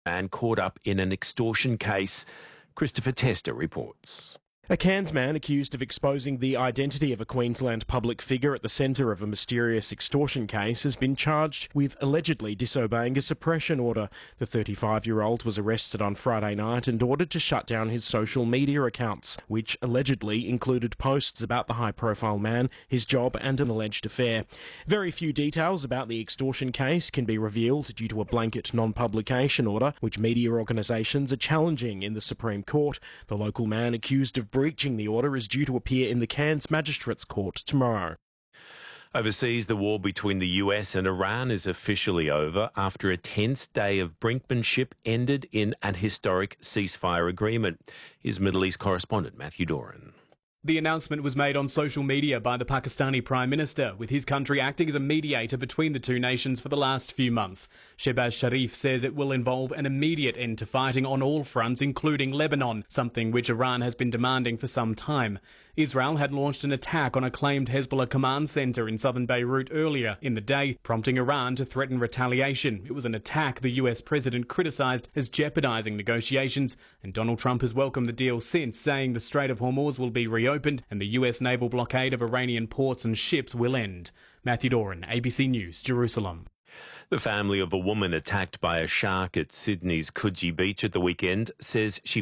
Man caught up in an extortion case. Christopher Tester reports. A Cairns man accused of exposing the identity of a Queensland public figure at the centre of a mysterious extortion case has been charged with allegedly disobeying a suppression order. The 35-year-old was arrested on Friday night and ordered to shut down his social media accounts, which allegedly included posts about the high-profile man, his job and an alleged affair. Very few details about the extortion case can be revealed due to a blanket non-publication order, which media organisations are challenging in the Supreme Court. The local man accused of breaching the order is due to appear in the Cairns Magistrates Court tomorrow. Overseas, the war between the US and Iran is officially over after a tense day of brinkmanship ended in an historic ceasefire agreement. Here's Middle East correspondent Matthew Doran. The announcement was made on social media by the Pakistani Prime Minister, with his country acting as a mediator between the two nations for the last few months. Shehbaz Sharif says it will involve an immediate end to fighting on all fronts, including Lebanon, something which Iran has been demanding for some time. Israel had launched an attack on a claimed Hezbollah command centre in southern Beirut earlier in the day, prompting Iran to threaten retaliation. It was an attack the US president criticised as jeopardising negotiations, and Donald Trump has welcomed the deal since, saying the Strait of Hormuz will be reopened and the US naval blockade of Iranian ports and ships will end. Matthew Doran, ABC News, Jerusalem. The family of a woman attacked by a shark at Sydney's Coogee Beach at the weekend says she